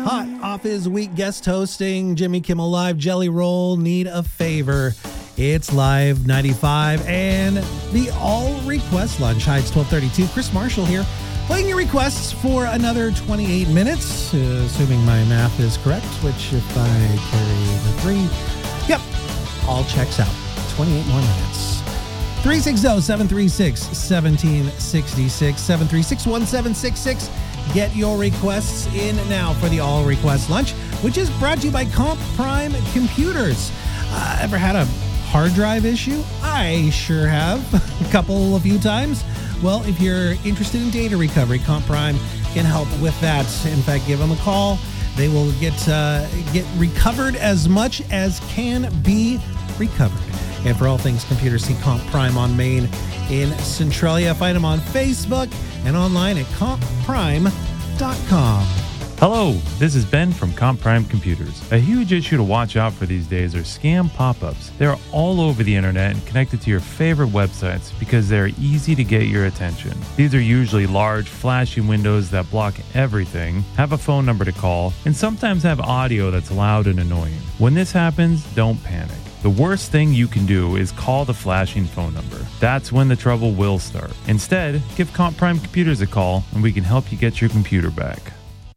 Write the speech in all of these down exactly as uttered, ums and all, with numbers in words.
Hot off his week guest hosting, Jimmy Kimmel Live, Jelly Roll, need a favor. It's Live ninety-five and the All Request Lunch. Hi, it's twelve thirty-two. Chris Marshall here, playing your requests for another twenty-eight minutes, uh, assuming my math is correct, which if I carry the three, yep, all checks out. twenty-eight more minutes. three six zero, seven three six, one seven six six, seven three six, one seven six six. Get your requests in now for the All Request Lunch, which is brought to you by Comp Prime Computers. Uh, ever had a hard drive issue? I sure have, a couple, a few times. Well, if you're interested in data recovery, Comp Prime can help with that. In fact, give them a call. They will get uh, get recovered as much as can be recovered. And for all things computers, see Comp Prime on Main in Centralia. Find them on Facebook and online at comp prime dot com. Hello, this is Ben from Comp Prime Computers. A huge issue to watch out for these days are scam pop-ups. They're all over the internet and connected to your favorite websites because they're easy to get your attention. These are usually large, flashy windows that block everything, have a phone number to call, and sometimes have audio that's loud and annoying. When this happens, don't panic. The worst thing you can do is call the flashing phone number. That's when the trouble will start. Instead, give Comp Prime Computers a call and we can help you get your computer back.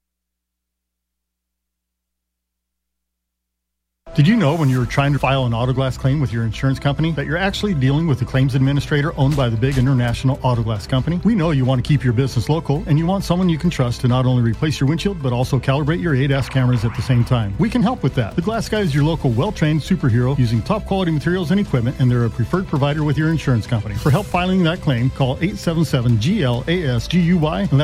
Did you know when you were trying to file an auto glass claim with your insurance company that you're actually dealing with a claims administrator owned by the big international auto glass company? We know you want to keep your business local and you want someone you can trust to not only replace your windshield but also calibrate your A D A S cameras at the same time. We can help with that. The Glass Guy is your local well-trained superhero using top quality materials and equipment, and they're a preferred provider with your insurance company. For help filing that claim, call eight seven seven G L A S G U Y and